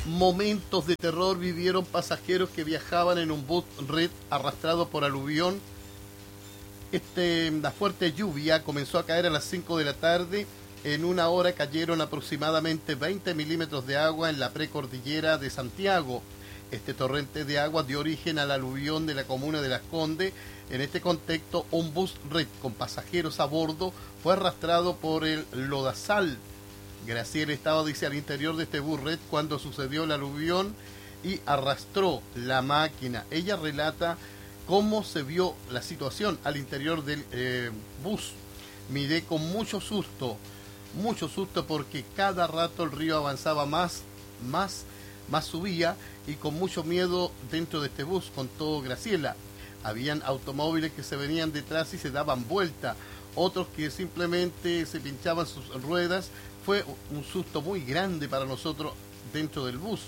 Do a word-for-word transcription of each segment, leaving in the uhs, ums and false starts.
Momentos de terror vivieron pasajeros que viajaban en un bus red arrastrado por aluvión. Este, la fuerte lluvia comenzó a caer a las cinco de la tarde. En una hora cayeron aproximadamente veinte milímetros de agua en la precordillera de Santiago. Este torrente de agua dio origen al aluvión de la comuna de Las Condes. En este contexto, un bus red con pasajeros a bordo fue arrastrado por el lodazal. Graciela estaba, dice, al interior de este bus red cuando sucedió el aluvión y arrastró la máquina. Ella relata cómo se vio la situación al interior del eh, bus. Miré con mucho susto, mucho susto porque cada rato el río avanzaba más, más, más subía y con mucho miedo dentro de este bus, contó Graciela. Habían automóviles que se venían detrás y se daban vuelta, otros que simplemente se pinchaban sus ruedas. Fue un susto muy grande para nosotros dentro del bus.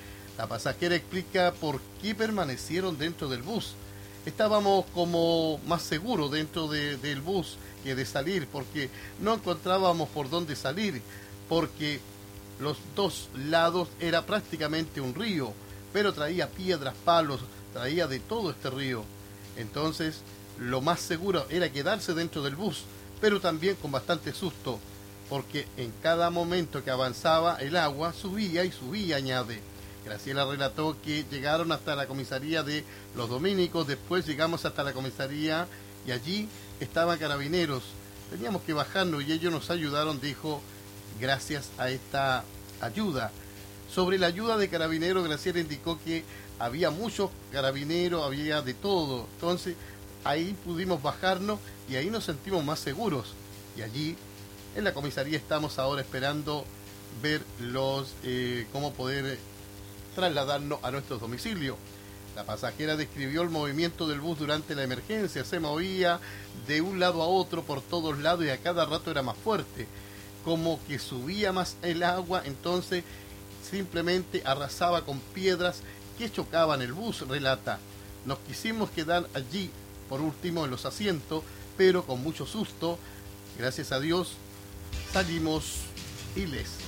La pasajera explica por qué permanecieron dentro del bus. Estábamos como más seguros dentro de, del bus que de salir, porque no encontrábamos por dónde salir, porque los dos lados era prácticamente un río, pero traía piedras, palos, traía de todo este río. Entonces, lo más seguro era quedarse dentro del bus, pero también con bastante susto, porque en cada momento que avanzaba el agua subía y subía, añade. Graciela relató que llegaron hasta la comisaría de Los Dominicos, después llegamos hasta la comisaría y allí estaban carabineros. Teníamos que bajarnos y ellos nos ayudaron, dijo, gracias a esta ayuda. Sobre la ayuda de carabineros, Graciela indicó que había muchos carabineros, había de todo. Entonces ahí pudimos bajarnos y ahí nos sentimos más seguros. Y allí en la comisaría estamos ahora esperando ver los eh, cómo poder trasladarnos a nuestros domicilios. La pasajera describió el movimiento del bus durante la emergencia. Se movía de un lado a otro por todos lados y a cada rato era más fuerte. Como que subía más el agua, entonces simplemente arrasaba con piedras que chocaban el bus, relata. Nos quisimos quedar allí, por último, en los asientos, pero con mucho susto. Gracias a Dios salimos ilesos.